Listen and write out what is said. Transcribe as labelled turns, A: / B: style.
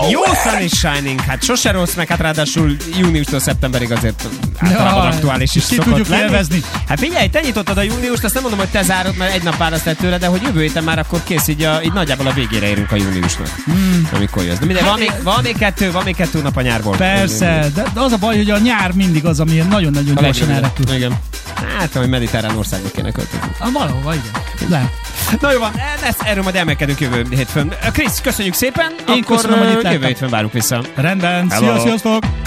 A: Jó Sun is Shining, hát sose rossz, meg hát ráadásul júniustól szeptemberig azért általában aktuális is szokott lenni.
B: Élvezni.
A: Hát figyelj, te nyitottad a júniust, azt nem mondom, hogy te zárod, mert egy nap választ el tőle, de hogy jövő héten már akkor kész, így nagyjából a végére érünk a júniusnak. Amikor jössz. De mindegy, van még kettő nap a nyárból.
B: Persze, de az a baj, hogy a nyár mindig az, ami nagyon-nagyon gyorsan elrepül.
A: Igen. Hát, hogy mediterrán országba kéne költözni.
B: Valahova, igen. De.
A: Na jó van, erről majd elmélkedünk jövő hétfőn. Krisz, köszönjük szépen,
B: Én
A: akkor
B: köszönöm, hogy itt
A: jövő hétfőn várunk vissza.
B: Rendben,
A: Hello.
B: sziasztok!